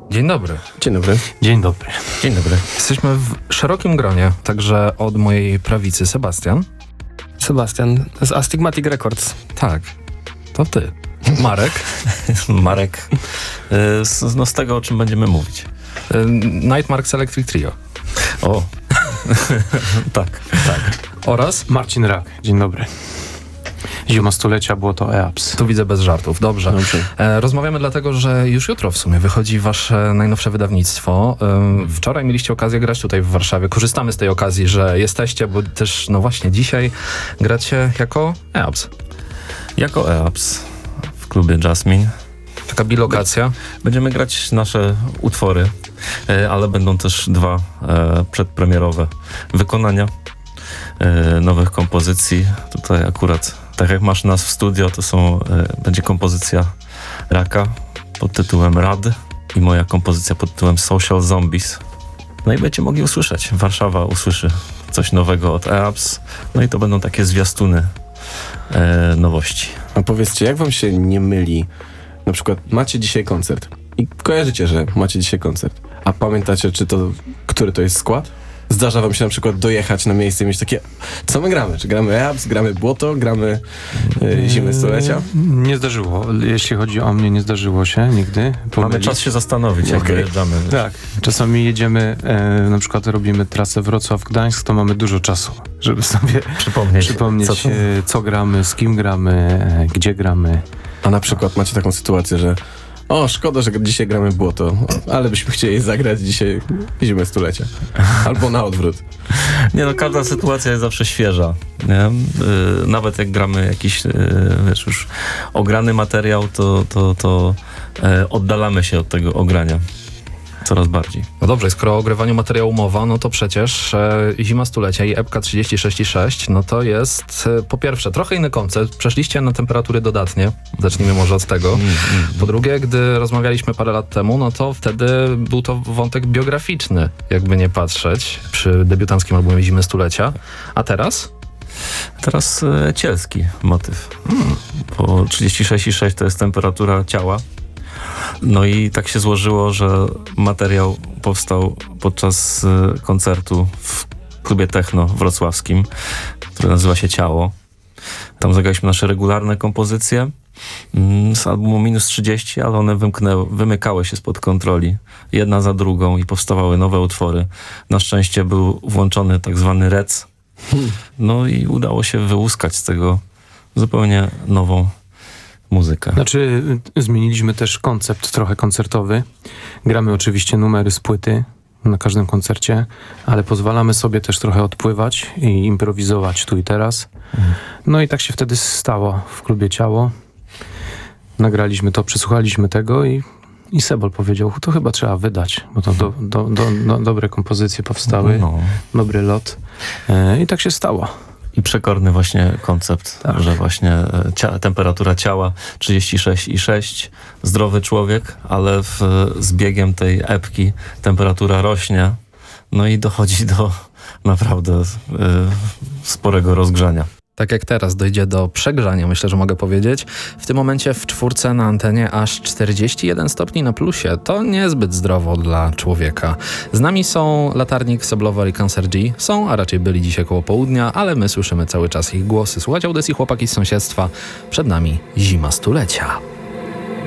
Dzień dobry. Dzień dobry. Dzień dobry. Dzień dobry. Jesteśmy w szerokim gronie, także od mojej prawicy Sebastian. Sebastian z Astigmatic Records. Tak, to ty. Marek. Marek, z tego, o czym będziemy mówić. Nightmarks Electric Trio. O, tak. Oraz? Marcin Rak. Dzień dobry. Zima stulecia, było to EAPS. Tu widzę bez żartów. Dobrze. Rozmawiamy dlatego, że już jutro w sumie wychodzi wasze najnowsze wydawnictwo. Wczoraj mieliście okazję grać tutaj w Warszawie. Korzystamy z tej okazji, że jesteście, bo też, no właśnie, dzisiaj gracie jako EAPS. Jako EAPS w klubie Jasmine. Taka bilokacja. Będziemy grać nasze utwory, ale będą też dwa przedpremierowe wykonania nowych kompozycji. Tutaj akurat, tak jak masz nas w studio, to będzie kompozycja Raka pod tytułem Rad i moja kompozycja pod tytułem Social Zombies. No i będziecie mogli usłyszeć. Warszawa usłyszy coś nowego od EAPS. No i to będą takie zwiastuny nowości. A powiedzcie, jak wam się nie myli? Na przykład macie dzisiaj koncert i kojarzycie, że macie dzisiaj koncert, a pamiętacie, który to jest skład? Zdarza wam się na przykład dojechać na miejsce i mieć takie, co my gramy? Czy gramy EAPS, gramy Błoto, gramy Zimę Stulecia? Nie zdarzyło. Jeśli chodzi o mnie, nie zdarzyło się nigdy. Mamy czas się zastanowić, jak dojeżdżamy. Tak. Czasami jedziemy, na przykład robimy trasę Wrocław-Gdańsk, to mamy dużo czasu, żeby sobie przypomnieć co gramy, z kim gramy, gdzie gramy. A na przykład macie taką sytuację, że szkoda, że dzisiaj gramy Błoto, ale byśmy chcieli zagrać dzisiaj Zimę Stulecia. Albo na odwrót. Nie no, każda sytuacja jest zawsze świeża. Nie? Nawet jak gramy jakiś, już ograny materiał, to oddalamy się od tego ogrania coraz bardziej. No dobrze, skoro o ogrywaniu materiału mowa, no to przecież Zima Stulecia i epka 36,6, no to jest po pierwsze trochę inny koncept. Przeszliście na temperatury dodatnie. Zacznijmy może od tego. Po drugie, gdy rozmawialiśmy parę lat temu, no to wtedy był to wątek biograficzny, jakby nie patrzeć, przy debiutanckim albumie Zimy Stulecia. A teraz? Teraz cielski motyw. Bo 36,6 to jest temperatura ciała. No i tak się złożyło, że materiał powstał podczas koncertu w klubie techno wrocławskim, który nazywa się Ciało. Tam zagraliśmy nasze regularne kompozycje z albumu Minus 30, ale one wymykały się spod kontroli, jedna za drugą i powstawały nowe utwory. Na szczęście był włączony tak zwany rec. No i udało się wyłuskać z tego zupełnie nową muzykę. Znaczy, zmieniliśmy też koncept trochę koncertowy. Gramy oczywiście numery z płyty na każdym koncercie, ale pozwalamy sobie też trochę odpływać i improwizować tu i teraz. No i tak się wtedy stało w klubie Ciało. Nagraliśmy to, przesłuchaliśmy tego i Sebol powiedział, to chyba trzeba wydać, bo to dobre kompozycje powstały, dobry lot. I tak się stało. I przekorny właśnie koncept, że właśnie temperatura ciała 36,6, zdrowy człowiek, ale z biegiem tej epki temperatura rośnie, no i dochodzi do naprawdę sporego rozgrzania. Tak jak teraz dojdzie do przegrzania, myślę, że mogę powiedzieć. W tym momencie w czwórce na antenie aż 41 stopni na plusie. To niezbyt zdrowo dla człowieka. Z nami są Latarnik, Seblower i Cancer G. Są, a raczej byli dzisiaj koło południa, ale my słyszymy cały czas ich głosy. Słuchajcie audycji Chłopaki z sąsiedztwa. Przed nami Zima Stulecia.